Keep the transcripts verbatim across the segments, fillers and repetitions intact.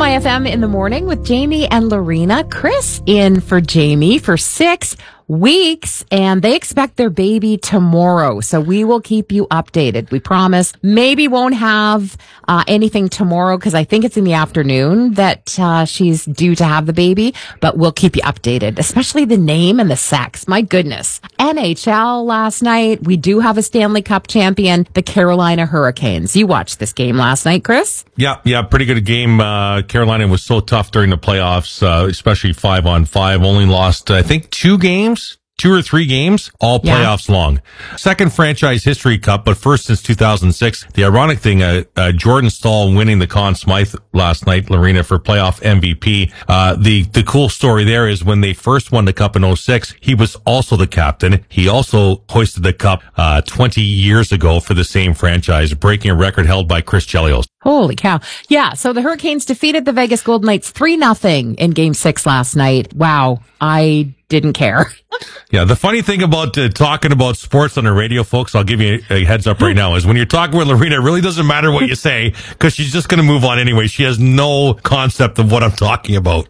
My F M in the morning with Jamie and Lorena. Chris in for Jamie for six weeks, and they expect their baby tomorrow. So we will keep you updated. We promise. Maybe won't have uh, anything tomorrow because I think it's in the afternoon that uh, she's due to have the baby, but we'll keep you updated, especially the name and the sex. My goodness. N H L last night. We do have a Stanley Cup champion, the Carolina Hurricanes. You watched this game last night, Chris? Yeah, yeah, pretty good game. Uh, Carolina was so tough during the playoffs, uh, especially five on five. Only lost, I think, two games. Two or three games, all playoffs yeah. long. Second franchise history cup, but first since two thousand six. The ironic thing, uh, uh, Jordan Staal winning the Conn Smythe last night, Lorena, for playoff M V P. Uh, the, the cool story there is when they first won the cup in oh six, he was also the captain. He also hoisted the cup, uh, twenty years ago for the same franchise, breaking a record held by Chris Chelios. Holy cow. Yeah, so the Hurricanes defeated the Vegas Golden Knights three nothing in game six last night. Wow, I didn't care. Yeah, the funny thing about uh, talking about sports on the radio, folks, I'll give you a, a heads up right now, is when you're talking with Lorena, it really doesn't matter what you say because she's just going to move on anyway. She has no concept of what I'm talking about.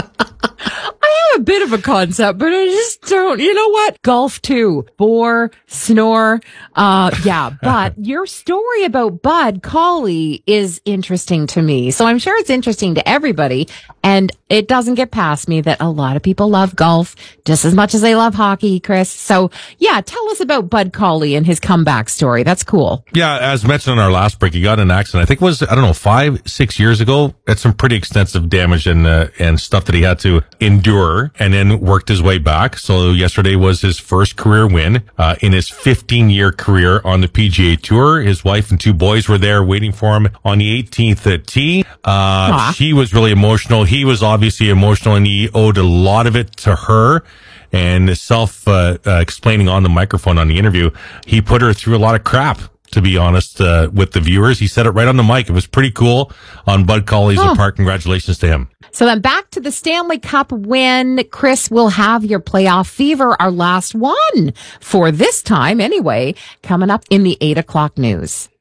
I have a bit of a concept, but I just don't. You know what? Golf too. Bore, snore. Uh, yeah, but your story about Bud Cauley is interesting to me. So I'm sure it's interesting to everybody. And it doesn't get past me that a lot of people love golf just as much as they love hockey, Chris. So yeah, tell us about Bud Cauley and his comeback story. That's cool. Yeah, as mentioned in our last break, he got in an accident. I think it was, I don't know, five, six years ago. That's some pretty extensive damage and, uh, and stuff that he had to endure and then worked his way back. So yesterday was his first career win, uh, in his fifteen year career on the P G A Tour. His wife and two boys were there waiting for him on the eighteenth tee. Uh, she was really emotional. He was obviously emotional and he owed a lot of it to her. And self, uh, uh, explaining on the microphone on the interview, he put her through a lot of crap, to be honest, uh, with the viewers. He said it right on the mic. It was pretty cool on Bud Cauley's huh. part. Congratulations to him. So then back to the Stanley Cup win. Chris will have your playoff fever, our last one for this time anyway, coming up in the eight o'clock news.